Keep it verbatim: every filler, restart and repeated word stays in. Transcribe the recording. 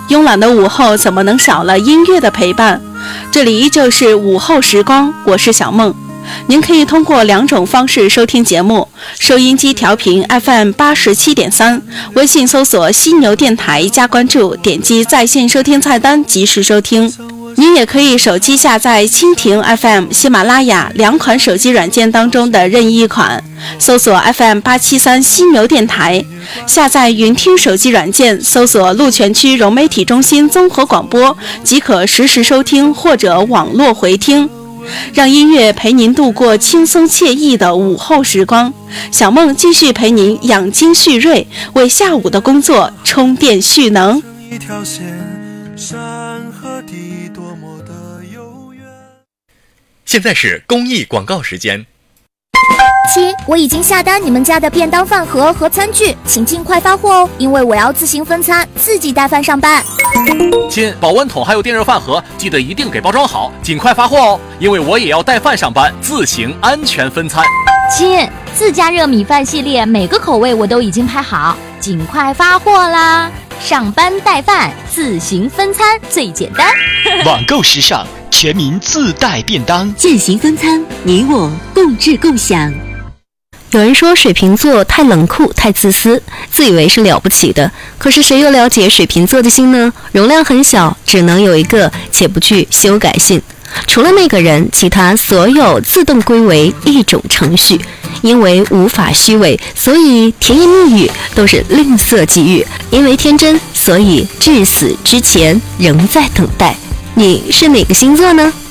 慵懒的午后怎么能少了音乐的陪伴？这里依旧是午后时光，我是小梦。您可以通过两种方式收听节目：收音机调频 F M 八十七点三，微信搜索犀牛电台加关注，点击在线收听菜单及时收听。您也可以手机下载蜻蜓 F M、喜马拉雅两款手机软件当中的任意一款，搜索 F M 八七三犀牛电台，下载云听手机软件，搜索鹿泉区融媒体中心综合广播，即可实时收听或者网络回听。让音乐陪您度过轻松惬意的午后时光，小梦继续陪您养精蓄锐，为下午的工作充电蓄能。一条线，山和地多么的悠远。现在是公益广告时间。 亲，我已经下单你们家的便当饭盒和餐具，请尽快发货哦，因为我要自行分餐，自己带饭上班。 亲，保温桶还有电热饭盒，记得一定给包装好，尽快发货哦，因为我也要带饭上班，自行安全分餐。 亲，自家热米饭系列每个口味我都已经拍好，尽快发货啦！上班带饭，自行分餐最简单。 网购时尚，全民自带便当， 践行分餐，你我共治共享。有人说水瓶座太冷酷太自私，自以为是了不起的，可是谁又了解水瓶座的心呢？容量很小，只能有一个，且不具修改性。除了那个人，其他所有自动归为一种程序。因为无法虚伪，所以甜言蜜语都是吝啬给予；因为天真，所以至死之前仍在等待。你是哪个星座呢？